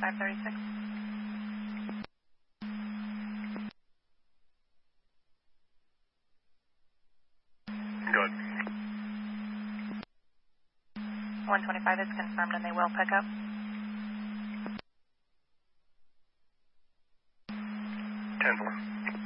536. Good. 125 is confirmed and they will pick up. 10-4.